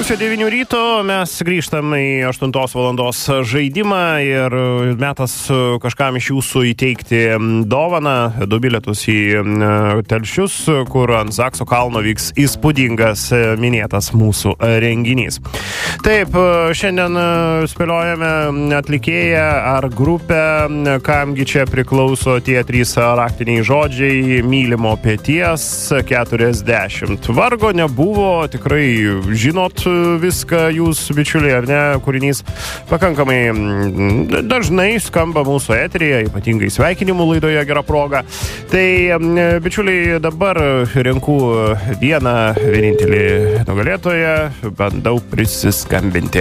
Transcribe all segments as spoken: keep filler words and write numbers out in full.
Pusė devynių ryto mes grįžtam į aštuntos valandos žaidimą ir metas kažkam iš jūsų įteikti dovaną, du bilietus į Telšius, kur ant Zakso kalno vyks įspūdingas minėtas mūsų renginys. Taip, šiandien spėliojame atlikėją ar grupę, kamgi čia priklauso tie trys raktiniai žodžiai: mylimo peties keturiasdešimt. Vargo nebuvo, tikrai žinot viską jūs, bičiuliai, ar ne? Kūrinys pakankamai dažnai skamba mūsų eteryje, ypatingai sveikinimų laidoje Gera proga. Tai, bičiuliai, dabar renku vieną vienintelį nugalėtoją, bandau prisiskambinti.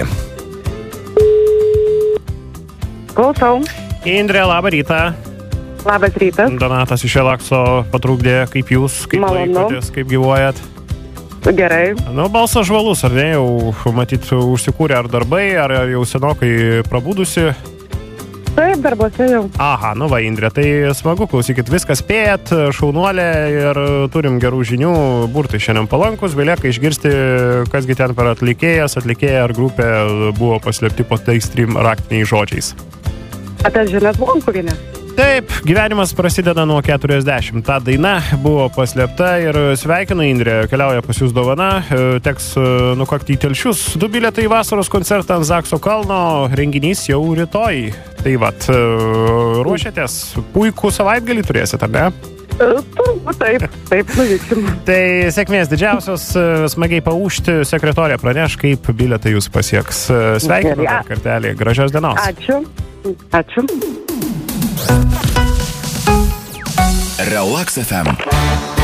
Klausau. Indrė, labą rytą. Labas rytas. Donatas iš Elakso patrukdė, kaip jūs, kaip laikotės, kaip gyvuojat? Gerai. Nu, balsas žvalus, ar ne? Jau matyt užsikūrė ar darbai, ar jau senokai prabudusi? Taip, darbose jau. Aha, nu va, Indrė, tai smagu, klausykit, viskas spėjat, šaunuolė, ir turim gerų žinių, burtai šiandien palankus, belieka išgirsti, kasgi ten per atlikėjas, atlikėja ar grupė buvo paslėpti po tais trim raktiniais žodžiais. Apie žinias Vonkuvienė. Taip, gyvenimas prasideda nuo keturiasdešimt. Ta daina buvo paslėpta ir sveikinu, Indrė, keliauja pas jūs dovana, teks nukakti į Telšius. Du bilietai į vasaros koncertą ant Zakso kalno, renginys jau rytoj. Tai vat, ruošiatės, puikų savaitgalį turėsit, ar ne? Turbūt taip, taip, nuvyksim. Tai sėkmės didžiausios, smagiai paūžti, sekretorė praneš, kaip bilietai jūs pasieks. Sveikinu dar kartelį, gražios dienos. Ačiū, ačiū. Relax F M.